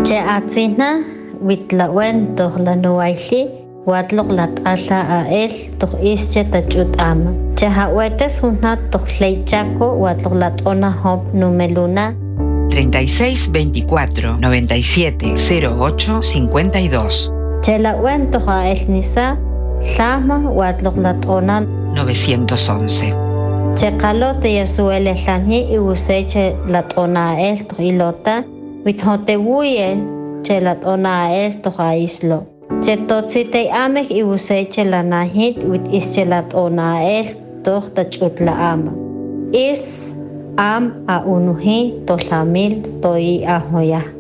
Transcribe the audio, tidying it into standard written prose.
Che atzina witlawen toh lanuaili watlok lat'ala ael toh ische tachut'ama. Che hawetes hunat toh leichaco watlok lat'ona hop numeluna 36 24 97 08 52. Che lawen toh ael nisa llama watlok lat'ona 911. Che qalo te yasuele llani iwuseche lat'ona ael toh ilota withotewuye che lat'ona ael toh aislo. Che totzitei amek iwuseche lanahit wit ische lat'ona ael toh tachutla ama. Is am a unuhi to lamil toi ahoya.